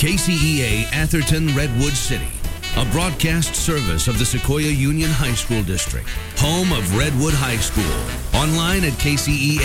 KCEA Atherton Redwood City, a broadcast service of the Sequoia Union High School District, home of Redwood High School. Online at KCEA.